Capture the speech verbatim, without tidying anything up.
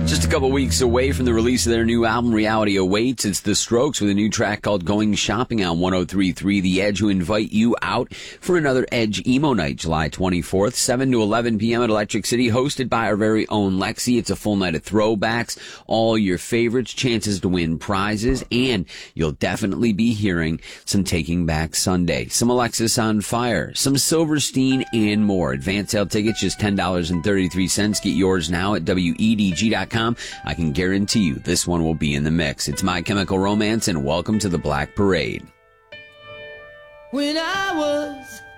Just a couple weeks away from the release of their new album, Reality Awaits. It's The Strokes with a new track called Going Shopping on one oh three point three The Edge, who invite you out for another Edge Emo Night, July twenty-fourth, seven to eleven p.m. at Electric City, hosted by our very own Lexi. It's a full night of throwbacks, all your favorites, chances to win prizes, and you'll definitely be hearing some Taking Back Sunday, some Alexis on Fire, some Silverstein, and more. Advance sale tickets, just ten dollars and thirty-three cents. Get yours now at W E D G dot com. I can guarantee you this one will be in the mix. It's My Chemical Romance, and welcome to the Black Parade. When I was